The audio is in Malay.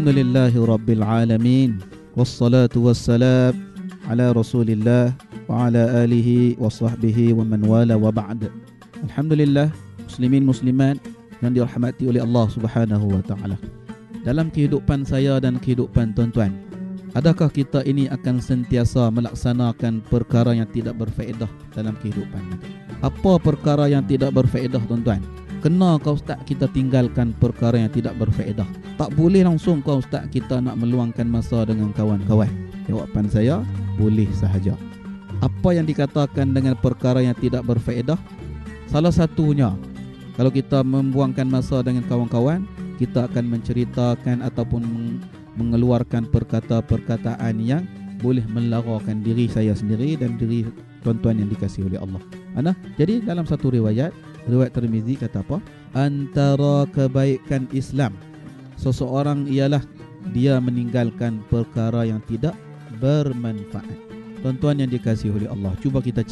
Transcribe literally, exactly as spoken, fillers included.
Alhamdulillahi Rabbil Alamin. Wassalatu wassalam ala Rasulillah wa ala alihi wa sahbihi wa man wala wa ba'd. Alhamdulillah, muslimin muslimat yang dirahmati oleh Allah Subhanahu wa taala. Dalam kehidupan saya dan kehidupan tuan-tuan, adakah kita ini akan sentiasa melaksanakan perkara yang tidak berfaedah dalam kehidupan kita? Apa perkara yang tidak berfaedah, tuan-tuan? Kena kau ustaz kita tinggalkan perkara yang tidak berfaedah. Tak boleh langsung kau ustaz kita nak meluangkan masa dengan kawan-kawan. Jawapan saya, boleh sahaja. Apa yang dikatakan dengan perkara yang tidak berfaedah? Salah satunya, kalau kita membuangkan masa dengan kawan-kawan, kita akan menceritakan ataupun mengeluarkan perkata-perkataan yang boleh melarakan diri saya sendiri dan diri tuan-tuan yang dikasihi oleh Allah. Ana, jadi dalam satu riwayat, riwayat Tirmizi kata apa? Antara kebaikan Islam seseorang ialah dia meninggalkan perkara yang tidak bermanfaat. Tuan-tuan yang dikasihi oleh Allah, cuba kita